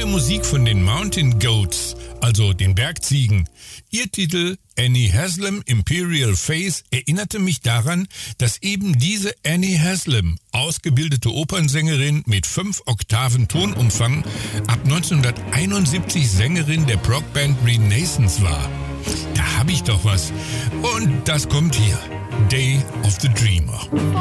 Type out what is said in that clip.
Musik von den Mountain Goats, also den Bergziegen. Ihr Titel Annie Haslam Imperial Face erinnerte mich daran, dass eben diese Annie Haslam, ausgebildete Opernsängerin mit 5 Oktaven Tonumfang, ab 1971 Sängerin der Prog-Band Renaissance war. Da habe ich doch was. Und das kommt hier. Day of the Dreamer.